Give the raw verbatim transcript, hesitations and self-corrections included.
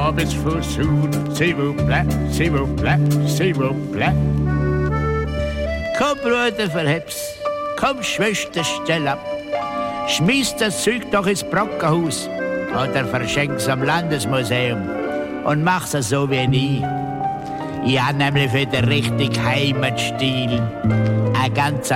Habits versucht. S'il vous plaît, s'il vous plaît, s'il vous plaît. Komm, Bruder, verheb's. Komm, Schwester, stell ab. Schmiss das Zeug doch ins Brockenhaus oder verschenk's am Landesmuseum und mach's so wie ich. Ich hab nämlich für den richtigen Heimatstil ein ganz